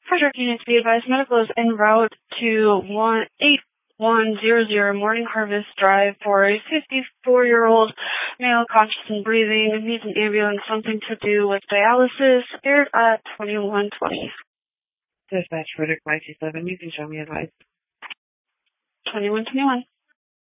Frederick, units be advised, medical is en route to 8100 Morning Harvest Drive for a 54-year-old male conscious and breathing. Needs an ambulance, something to do with dialysis. Aired at 2120. Dispatch Frederick 527, you can show me advice. 2121.